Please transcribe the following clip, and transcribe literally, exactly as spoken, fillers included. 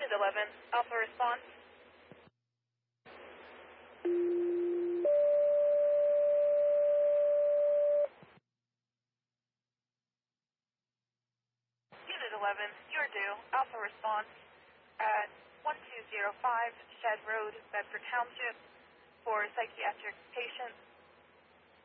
Unit eleven, Alpha response. Unit eleven, you're due. Alpha response at one two zero five Shed Road, Bedford Township, for psychiatric patient